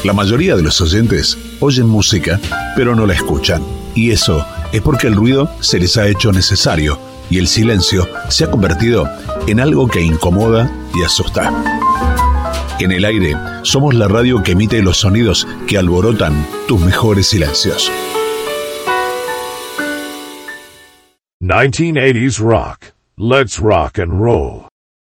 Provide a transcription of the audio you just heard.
La mayoría de los oyentes oyen música, pero no la escuchan. Y eso es porque el ruido se les ha hecho necesario y el silencio se ha convertido en algo que incomoda y asusta. En el aire, somos la radio que emite los sonidos que alborotan tus mejores silencios. 1980s rock. Let's rock and roll.